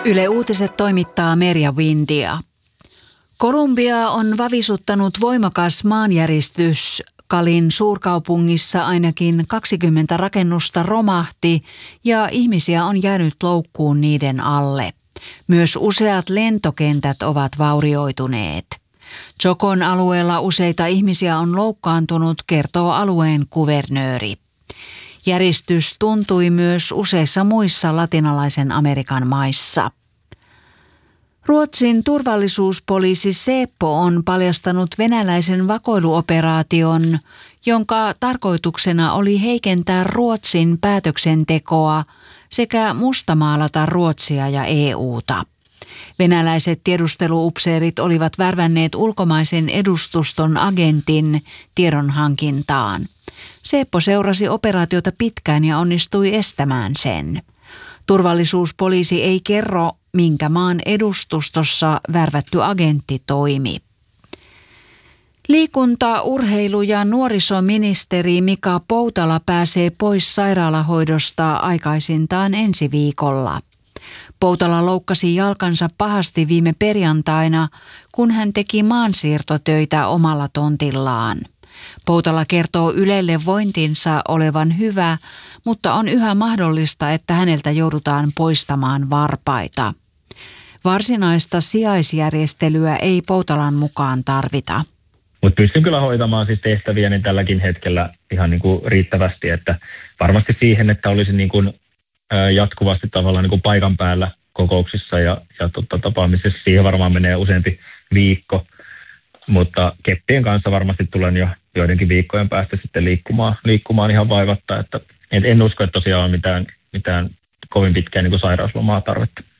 Yle Uutiset toimittaa Merja Windia. Kolumbiaa on vavisuttanut voimakas maanjäristys. Calin suurkaupungissa ainakin 20 rakennusta romahti ja ihmisiä on jäänyt loukkuun niiden alle. Myös useat lentokentät ovat vaurioituneet. Chocón alueella useita ihmisiä on loukkaantunut, kertoo alueen kuvernööri. Järistys tuntui myös useissa muissa latinalaisen Amerikan maissa. Ruotsin turvallisuuspoliisi Säpo on paljastanut venäläisen vakoiluoperaation, jonka tarkoituksena oli heikentää Ruotsin päätöksentekoa sekä mustamaalata Ruotsia ja EUta. Venäläiset tiedusteluupseerit olivat värvänneet ulkomaisen edustuston agentin tiedonhankintaan. Säpo seurasi operaatiota pitkään ja onnistui estämään sen. Turvallisuuspoliisi ei kerro, minkä maan edustustossa värvätty agentti toimi. Liikunta-, urheilu- ja nuorisoministeri Mika Poutala pääsee pois sairaalahoidosta aikaisintaan ensi viikolla. Poutala loukkasi jalkansa pahasti viime perjantaina, kun hän teki maansiirtotöitä omalla tontillaan. Poutala kertoo Ylelle vointinsa olevan hyvä, mutta on yhä mahdollista, että häneltä joudutaan poistamaan varpaita. Varsinaista sijaisjärjestelyä ei Poutalan mukaan tarvita. Mutta pystyn kyllä hoitamaan siis tehtäviäni tälläkin hetkellä ihan niin kuin riittävästi, että varmasti siihen, että olisin niin kuin jatkuvasti tavallaan niin kuin paikan päällä kokouksissa ja tapaamisessa, siihen varmaan menee useampi viikko, mutta keppien kanssa varmasti tulen jo joidenkin viikkojen päästä sitten liikkumaan ihan vaivatta, että en usko, että tosiaan on mitään kovin pitkään niin kuin sairauslomaa tarvetta.